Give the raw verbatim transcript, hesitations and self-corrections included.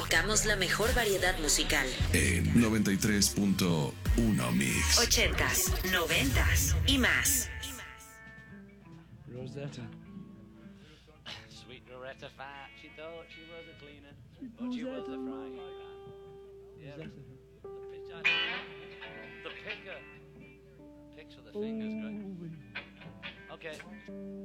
tocamos la mejor variedad musical. En noventa y tres punto uno Mix. Ochentas, noventas y más. Rosetta. Sweet Loretta Fat, she thought she was a cleaner, but she was a frying pan. Yeah, the, the, the picker. Picks with the fingers, great. Okay.